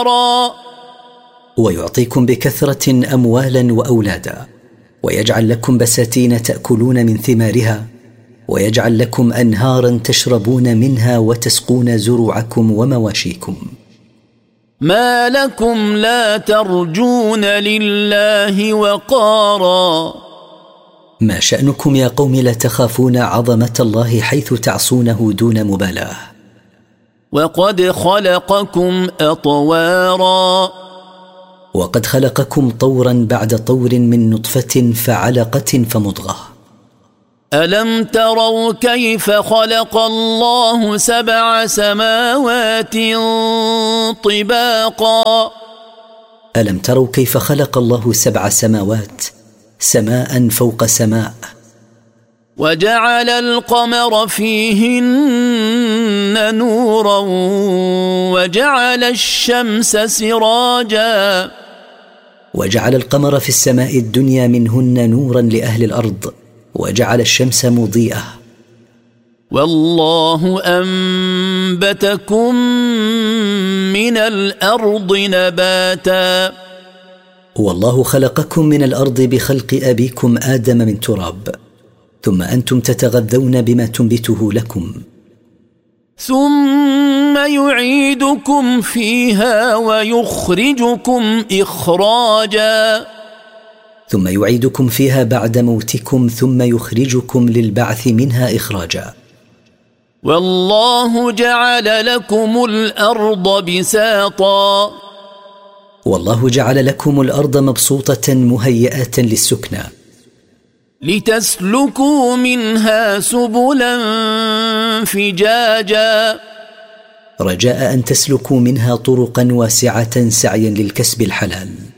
ويعطيكم بكثرة أموالا وأولادا، ويجعل لكم بساتين تأكلون من ثمارها، ويجعل لكم أنهارا تشربون منها وتسقون زروعكم ومواشيكم. ما لكم لا ترجون لله وقارا. ما شأنكم يا قوم لا تخافون عظمة الله حيث تعصونه دون مبالاة. وقد خلقكم أطوارا. وقد خلقكم طورا بعد طور من نطفة فعلقة فمضغة. ألم تروا كيف خلق الله 7 سماوات طباقا. ألم تروا كيف خلق الله 7 سماوات، سماء فوق سماء. وجعل القمر فيهن نورا وجعل الشمس سراجا. وجعل القمر في السماء الدنيا منهن نورا لأهل الأرض، وجعل الشمس مضيئة. والله أنبتكم من الأرض نباتا. والله خلقكم من الأرض بخلق أبيكم آدم من تراب، ثم أنتم تتغذون بما تنبته لكم. ثم يعيدكم فيها ويخرجكم إخراجا. ثم يعيدكم فيها بعد موتكم، ثم يخرجكم للبعث منها إخراجا. والله جعل لكم الأرض بساطا. والله جعل لكم الأرض مبسوطة مهيئة للسكنى، لتسلكوا منها سبلا فجاجا. رجاء أن تسلكوا منها طرقا واسعة سعيا للكسب الحلال.